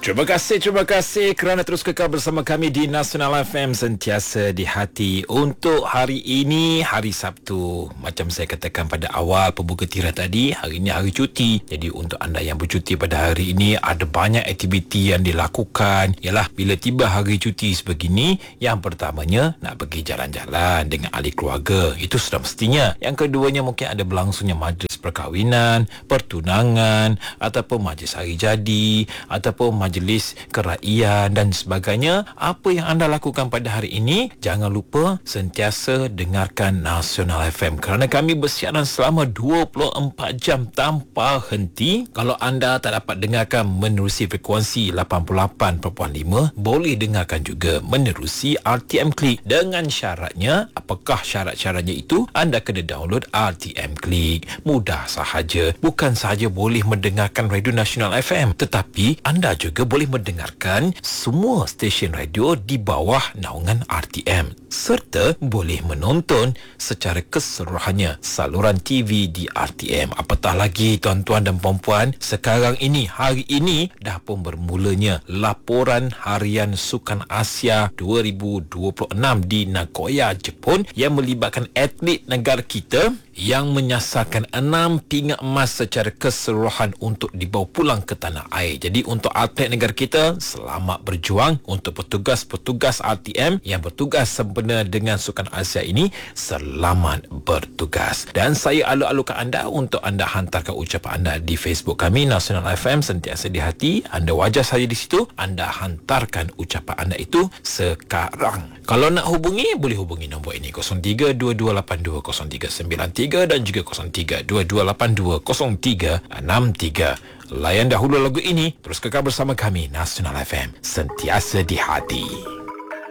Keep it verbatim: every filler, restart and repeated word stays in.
Terima kasih, terima kasih kerana terus kekal bersama kami di Nasional F M, sentiasa di hati. Untuk hari ini, hari Sabtu, macam saya katakan pada awal pembuka tirah tadi, hari ini hari cuti. Jadi untuk anda yang bercuti pada hari ini, ada banyak aktiviti yang dilakukan. Yalah, bila tiba hari cuti sebegini, yang pertamanya nak pergi jalan-jalan dengan ahli keluarga. Itu sudah mestinya. Yang keduanya mungkin ada berlangsungnya majlis perkahwinan, pertunangan, ataupun majlis hari jadi, ataupun majlis keraian dan sebagainya. Apa yang anda lakukan pada hari ini, jangan lupa sentiasa dengarkan Nasional F M kerana kami bersiaran selama dua puluh empat jam tanpa henti. Kalau anda tak dapat dengarkan menerusi frekuensi lapan puluh lapan perpuluhan lima, boleh dengarkan juga menerusi R T M Click. Dengan syaratnya, apakah syarat-syaratnya itu? Anda kena download R T M Click. Mudah sahaja. Bukan sahaja boleh mendengarkan Radio Nasional F M, tetapi anda juga boleh mendengarkan semua stesen radio di bawah naungan R T M, serta boleh menonton secara keseluruhannya saluran T V di R T M. Apatah lagi tuan-tuan dan puan-puan, sekarang ini, hari ini dah pun bermulanya laporan harian Sukan Asia dua ribu dua puluh enam di Nagoya, Jepun, yang melibatkan atlet negara kita yang menyasarkan enam pingat emas secara keseluruhan untuk dibawa pulang ke tanah air. Jadi untuk atlet negara kita, selamat berjuang. Untuk petugas-petugas R T M yang bertugas sempena dengan Sukan Asia ini, selamat bertugas. Dan saya alu-alukan anda untuk anda hantarkan ucapan anda di Facebook kami Nasional F M, sentiasa di hati. Anda wajar saja di situ, anda hantarkan ucapan anda itu sekarang. Kalau nak hubungi, boleh hubungi nombor ini kosong tiga dua dua lapan dua kosong tiga sembilan tiga dan juga kosong tiga dua dua lapan dua kosong tiga enam tiga. Layan dahulu lagu ini, terus kekal bersama kami Nasional F M, sentiasa di hati.